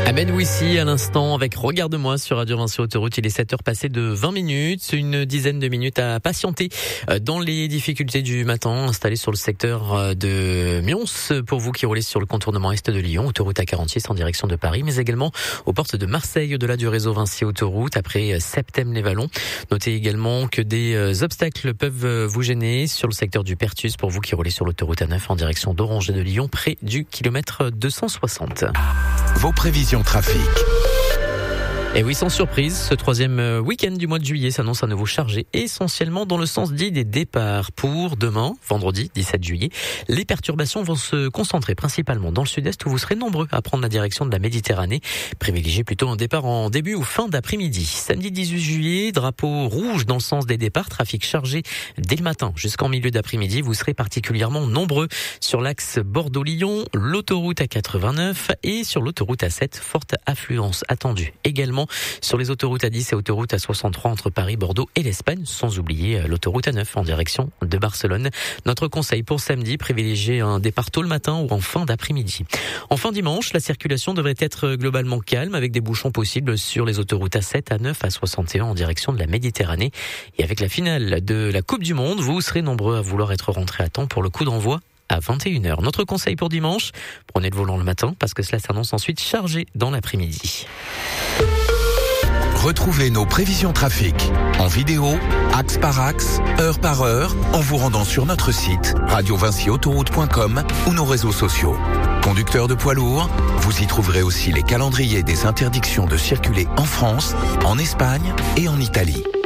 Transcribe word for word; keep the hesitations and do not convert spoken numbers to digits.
Amen Wissy à l'instant avec Regarde-moi sur Radio Vinci Autoroute. Il est sept heures passées de vingt minutes, une dizaine de minutes à patienter dans les difficultés du matin installées sur le secteur de Mions pour vous qui roulez sur le contournement est de Lyon, autoroute A quarante-six en direction de Paris, mais également aux portes de Marseille au-delà du réseau Vinci Autoroute après Septem-les-Vallons. Notez également que des obstacles peuvent vous gêner sur le secteur du Pertus pour vous qui roulez sur l'autoroute A neuf en direction d'Orange et de Lyon près du kilomètre deux cent soixante. Vos prévisions trafic. Et oui, sans surprise, ce troisième week-end du mois de juillet s'annonce à nouveau chargé, essentiellement dans le sens dit des départs. Pour demain, vendredi dix-sept juillet, les perturbations vont se concentrer principalement dans le sud-est où vous serez nombreux à prendre la direction de la Méditerranée. Privilégiez plutôt un départ en début ou fin d'après-midi. Samedi dix-huit juillet, drapeau rouge dans le sens des départs, trafic chargé dès le matin jusqu'en milieu d'après-midi. Vous serez particulièrement nombreux sur l'axe Bordeaux-Lyon, l'autoroute A quatre-vingt-neuf et sur l'autoroute A sept, forte affluence attendue également sur les autoroutes A dix et autoroute A soixante-trois entre Paris, Bordeaux et l'Espagne, sans oublier l'autoroute A neuf en direction de Barcelone. Notre conseil pour samedi, privilégier un départ tôt le matin ou en fin d'après-midi. Enfin dimanche, la circulation devrait être globalement calme avec des bouchons possibles sur les autoroutes A sept, A neuf, A soixante et un en direction de la Méditerranée. Et avec la finale de la Coupe du Monde, vous serez nombreux à vouloir être rentrés à temps pour le coup d'envoi à vingt et une heures. Notre conseil pour dimanche, prenez le volant le matin parce que cela s'annonce ensuite chargé dans l'après-midi. Retrouvez nos prévisions trafic en vidéo, axe par axe, heure par heure, en vous rendant sur notre site radio vinci autoroute point com ou nos réseaux sociaux. Conducteurs de poids lourds, vous y trouverez aussi les calendriers des interdictions de circuler en France, en Espagne et en Italie.